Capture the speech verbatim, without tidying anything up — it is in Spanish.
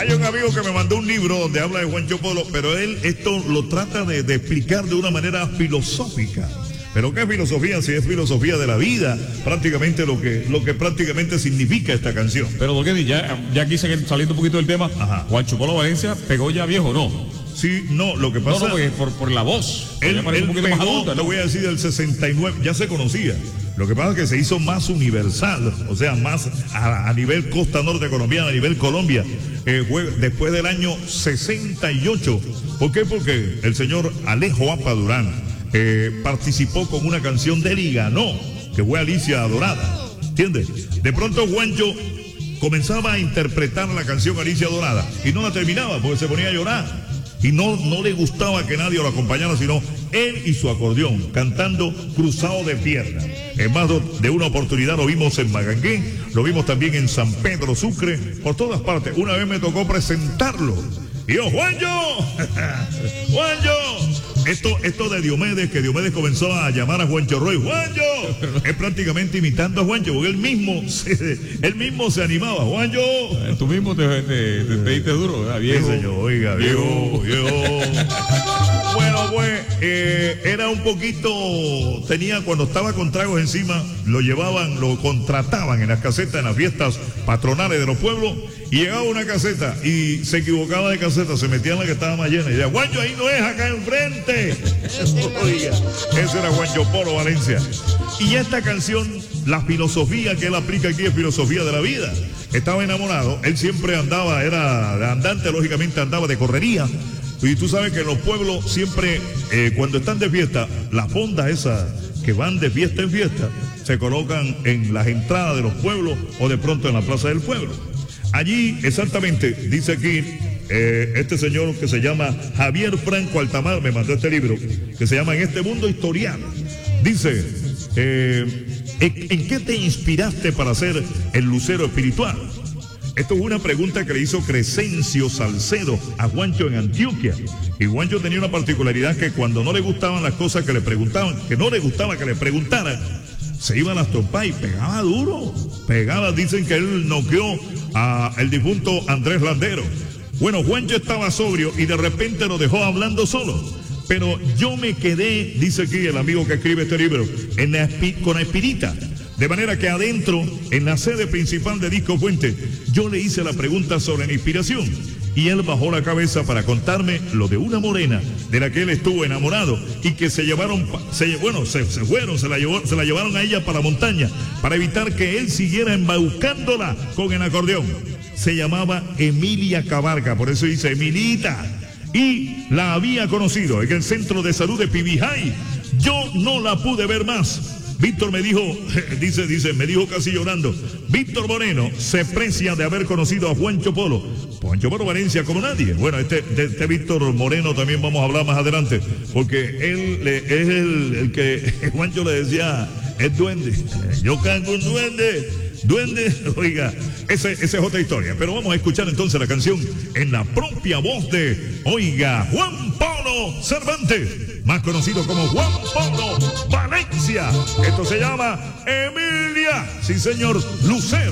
Hay un amigo que me mandó un libro donde habla de Juancho Polo, pero él esto lo trata de, de explicar de una manera filosófica. Pero ¿qué filosofía? Si es filosofía de la vida, prácticamente lo que, lo que prácticamente significa esta canción. Pero ¿por qué? Ya, ya aquí saliendo un poquito del tema, Ajá. Juancho Polo Valencia pegó ya viejo, ¿no? Sí, no, lo que pasa... No, no, porque por, por la voz. Él, él un poquito pegó, más adulta, ¿no? Te voy a decir, del sesenta y nueve, ya se conocía. Lo que pasa es que se hizo más universal, o sea, más a, a nivel costa norte colombiana, a nivel Colombia, eh, fue después del año sesenta y ocho. ¿Por qué? Porque el señor Alejo Apa Durán eh, participó con una canción de él y ganó, que fue Alicia Dorada, ¿entiendes? De pronto Juancho comenzaba a interpretar la canción Alicia Dorada y no la terminaba porque se ponía a llorar. Y no, no le gustaba que nadie lo acompañara, sino él y su acordeón, cantando cruzado de piernas. En más de una oportunidad lo vimos en Magangué, lo vimos también en San Pedro Sucre, por todas partes. Una vez me tocó presentarlo. Y yo, ¡Juancho! ¡Juancho! Esto, esto de Diomedes, que Diomedes comenzó a llamar a Juancho Roy, ¡Juancho! Es prácticamente imitando a Juancho, porque él mismo se, él mismo se animaba, ¡Juancho! Tú mismo te, te, te, te diste duro, ¿verdad? Viejo. Sí, señor, oiga, viejo, viejo. Bueno, pues, eh, era un poquito, tenía, cuando estaba con tragos encima, lo llevaban, lo contrataban en las casetas, en las fiestas patronales de los pueblos, y llegaba una caseta y se equivocaba de caseta, se metía en la que estaba más llena y decía, Juancho, ahí no es, acá enfrente. Oiga, ese era Juancho Polo Valencia. Y esta canción, la filosofía que él aplica aquí es filosofía de la vida. Estaba enamorado, él siempre andaba, era de andante, lógicamente andaba de correría. Y tú sabes que en los pueblos siempre, eh, cuando están de fiesta, las fondas esas que van de fiesta en fiesta, se colocan en las entradas de los pueblos o de pronto en la plaza del pueblo. Allí, exactamente, dice aquí, eh, este señor que se llama Javier Franco Altamar, me mandó este libro, que se llama En este mundo historial. Dice, eh, ¿en, ¿en qué te inspiraste para ser el lucero espiritual? Esto es una pregunta que le hizo Crescencio Salcedo a Juancho en Antioquia. Y Juancho tenía una particularidad que cuando no le gustaban las cosas que le preguntaban, que no le gustaba que le preguntaran, se iban a las trompas y pegaba duro. Pegaba, dicen que él noqueó al difunto Andrés Landero. Bueno, Juancho estaba sobrio y de repente lo dejó hablando solo. Pero yo me quedé, dice aquí el amigo que escribe este libro, en la con la espirita. De manera que adentro, en la sede principal de Disco Fuente, yo le hice la pregunta sobre la inspiración. Y él bajó la cabeza para contarme lo de una morena de la que él estuvo enamorado y que se llevaron, se, bueno, se, se fueron, se la, llevó, se la llevaron a ella para la montaña para evitar que él siguiera embaucándola con el acordeón. Se llamaba Emilia Cabarga, por eso dice Emilita. Y la había conocido en el centro de salud de Pibijay. Yo no la pude ver más. Víctor me dijo, dice, dice, me dijo casi llorando, Víctor Moreno se precia de haber conocido a Juancho Polo. Juancho Polo Valencia como nadie. Bueno, este, de, este Víctor Moreno también vamos a hablar más adelante, porque él le, es el, el que Juancho le decía, es duende. Yo canto un duende, duende, oiga, ese, esa es otra historia. Pero vamos a escuchar entonces la canción en la propia voz de, oiga, Juan Polo Cervantes, más conocido como Juan Polo Valencia. Esto se llama Emilia, sí señor, Lucero.